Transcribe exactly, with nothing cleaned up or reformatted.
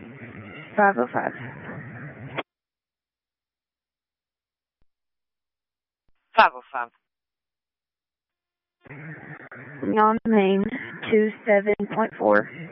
five oh five. five oh five. On main, two seven point four.